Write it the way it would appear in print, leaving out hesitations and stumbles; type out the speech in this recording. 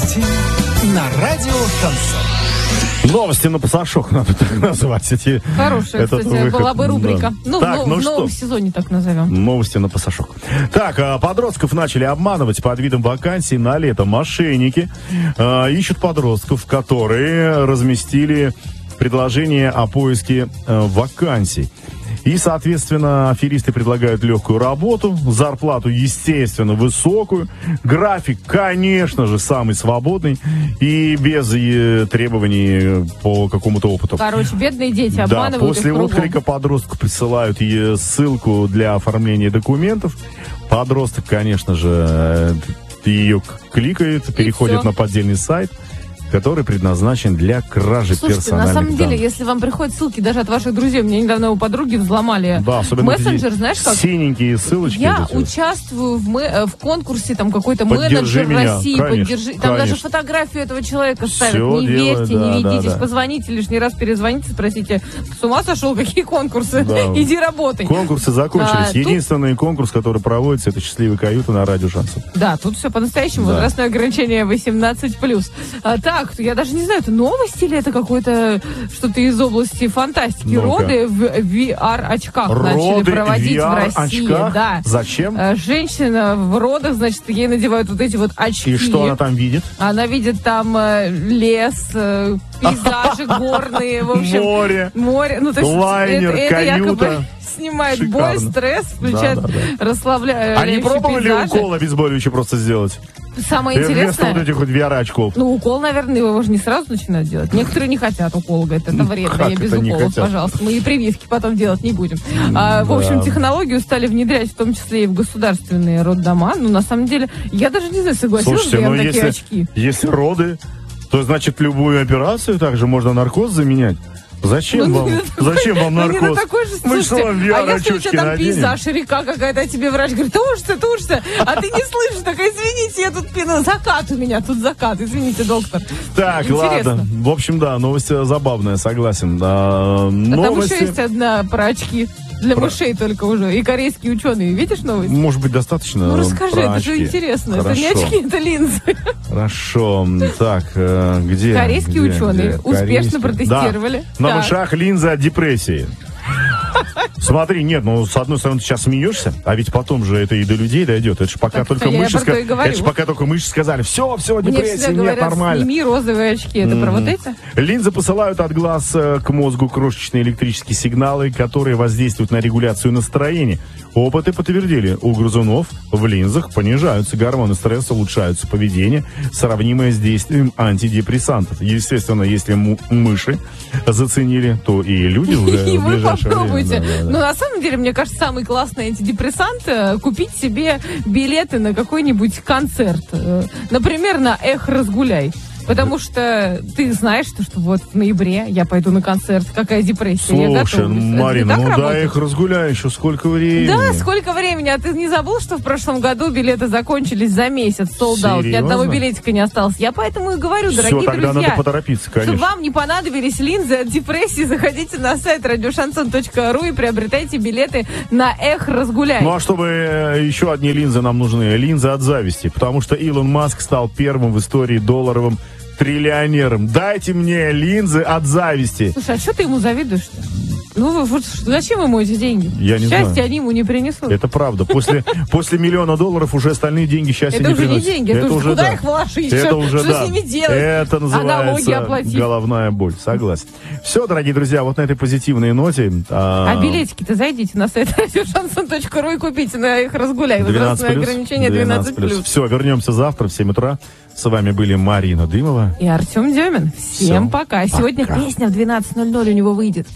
Новости на радио Шансон. Новости на пасашок надо так назвать. Хорошая, кстати, была бы рубрика. Да. Ну, так, в новом сезоне так назовем. Новости на пасашок. Так, подростков начали обманывать под видом вакансий на лето. Мошенники ищут подростков, которые разместили предложение о поиске вакансий. И, соответственно, аферисты предлагают легкую работу, зарплату, естественно, высокую, график, конечно же, самый свободный и без требований по какому-то опыту. Короче, бедные дети обманывают. Да, после отклика подростку присылают ссылку для оформления документов. Подросток, конечно же, ее кликает, переходит на поддельный сайт, который предназначен для кражи персональных данных. На самом деле, если вам приходят ссылки даже от ваших друзей, мне недавно у подруги взломали мессенджер, знаешь как? Синенькие ссылочки. Я участвую в конкурсе, там какой-то менеджер России, поддержи. Там даже фотографию этого человека ставят. Не верьте, не ведитесь, позвоните лишний раз, перезвоните, спросите, с ума сошел, какие конкурсы? Иди работай. Конкурсы закончились. Единственный конкурс, который проводится, это «Счастливая каюта» на радио Шансон. Да, тут все по-настоящему. Возрастное ограничение 18+. Так, я даже не знаю, это новости или это какое-то что-то из области фантастики. Роды в VR-очках начали проводить в России. Да. Зачем? Женщина в родах, значит, ей надевают вот эти вот очки. И что она там видит? Она видит там лес, пейзажи горные, в общем. Море. Ну, то есть лайнер, это каюта. Снимает боль, стресс, включает расслабляющие Они пробовали укол обезболивающий просто сделать? Самое интересное... Вместо вот этих вот VR-очков. Ну, укол, наверное, его же не сразу начинают делать. Некоторые не хотят укол, говорят, это вредно, я без уколов, пожалуйста. Мы и прививки потом делать не будем. В общем, технологию стали внедрять, в том числе и в государственные роддома. Ну, на самом деле, я даже не знаю, согласилась бы я на такие очки. Если роды, то, значит, любую операцию также можно наркоз заменять. Зачем вам наркоз? Мы что, вам VR-очки там пейзаж, река какая-то, а тебе врач говорит, тушься, а ты не слышишь, так извините, я тут закат у меня, тут закат, извините, доктор. Так, ладно, в общем, да, новость забавная, согласен. Там еще есть одна про очки. Для мышей только уже. И корейские ученые. Видишь новость? Может быть, достаточно. Ну, расскажи, это же интересно. Хорошо. Это не очки, это линзы. Хорошо. Так, где? Корейские ученые успешно протестировали. Да. На мышах линзы от депрессии. Смотри, нет, с одной стороны, ты сейчас смеешься, а ведь потом же это и до людей дойдет. Это же пока только мыши сказали, все, депрессия, нет, нормально. Сними розовые очки, это про вот эти? Линзы посылают от глаз к мозгу крошечные электрические сигналы, которые воздействуют на регуляцию настроения. Опыты подтвердили, у грызунов в линзах понижаются гормоны стресса, улучшаются поведение, сравнимое с действием антидепрессантов. Естественно, если мыши заценили, то и люди уже в ближайшее попробуйте. Но на самом деле, мне кажется, самый классный антидепрессант купить себе билеты на какой-нибудь концерт. Например, на «Эх, разгуляй». Потому что ты знаешь, что вот в ноябре я пойду на концерт. Какая депрессия. Слушай, Марина, да, их разгуляю еще сколько времени. Да, сколько времени. А ты не забыл, что в прошлом году билеты закончились за месяц? Солд-аут. Ни одного билетика не осталось. Я поэтому и говорю, дорогие друзья. Тогда надо поторопиться, конечно. Чтобы вам не понадобились линзы от депрессии, заходите на сайт radiošanson.ru и приобретайте билеты на «Эх, разгуляй». Ну, а чтобы еще одни линзы нам нужны. Линзы от зависти. Потому что Илон Маск стал первым в истории долларовым триллионером. Дайте мне линзы от зависти. Слушай, а что ты ему завидуешь-то? Ну, вот зачем ему эти деньги? Я не знаю. Счастье они ему не принесут. Это правда. После $1 миллиона уже остальные деньги счастья не приносят. Это уже не деньги. Это уже куда их вложить? Это уже что с ними делать? Это называется головная боль. Согласен. Все, дорогие друзья, вот на этой позитивной ноте. А билетики-то зайдите на сайт radiošanson.ru и купите на «Их разгуляй». Возрастное ограничение 12+. Все, вернемся завтра в 7 утра. С вами были Марина Дымова и Артем Демин. Всем пока. Сегодня песня в 12:00 у него выйдет.